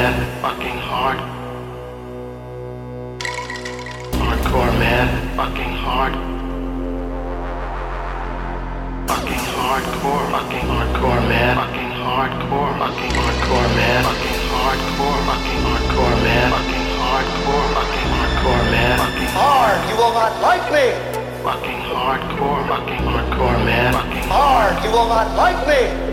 man, fucking hard. Hardcore man, fucking hard. Fucking hardcore, fucking hardcore man, fucking hardcore, fucking hardcore man, fucking hardcore, fucking hardcore man, fucking hardcore, fucking hardcore man, fucking hard, you will not like me. Fucking hardcore man, fucking hard, you will not like me.